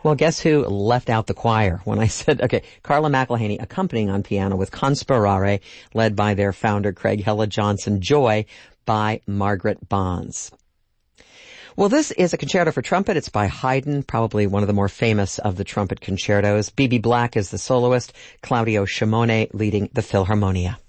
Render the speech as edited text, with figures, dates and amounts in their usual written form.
Well, guess who left out the choir when I said, okay, Carla McElhaney accompanying on piano with Conspirare, led by their founder, Craig Hella Johnson, Joy by Margaret Bonds. Well, this is a concerto for trumpet. It's by Haydn, probably one of the more famous of the trumpet concertos. B.B. Black is the soloist, Claudio Scimone leading the Philharmonia.